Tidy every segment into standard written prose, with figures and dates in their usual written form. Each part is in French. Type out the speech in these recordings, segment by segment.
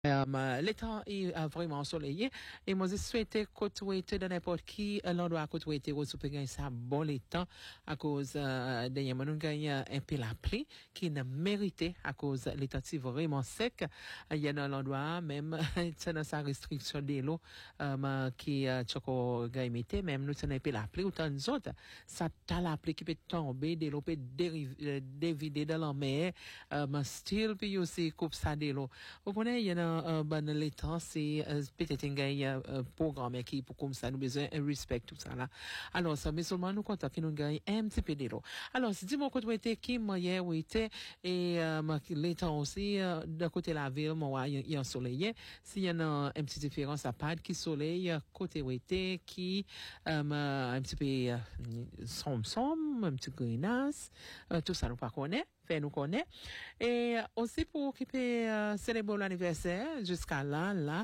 L'état est vraiment ensoleillé et moi je souhaitais côtoyer de n'importe qui l'endroit côtoyer au super ça bon les temps à cause dernièrement nous gagne un peu la pluie qui ne méritait à cause l'état est vraiment sec il y a dans l'endroit même c'est dans sa restriction de l'eau qui choco gagne même nous c'est un peu la pluie autant nous autres ça t'a la pluie qui peut tomber de l'eau peut dévider dans la mer style puis aussi coupe ça de l'eau vous connaissez il y a ben l'état c'est peut-être un programme qui pour comme ça nous besoin un respect tout ça là alors ça mais seulement nous content que nous gagne un petit peu de l'eau alors si dis-moi quand vous était qui hier où était et l'état aussi de côté la ville moi il y a ensoleillé s'il y a une petite différence à part qui soleil côté où était qui un petit peu sombre un petit greenasse tout ça nous pas connaît nous connaît et aussi pour occuper célébrer l'anniversaire jusqu'à là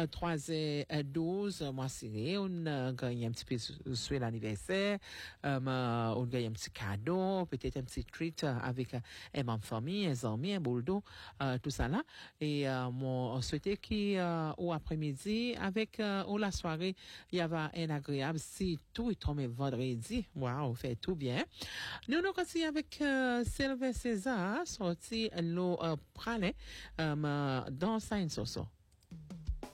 3h12 mois serré on gagne un petit peu sur l'anniversaire on gagne un petit cadeau peut-être un petit treat avec ma famille un ami un boulot tout ça là et moi souhaitais qu'au après-midi avec ou la soirée il y avait un agréable si tout est tombé vendredi waouh fait tout bien nous continuons avec Sylvain César sorti l'eau pralé dans Saint-Soso.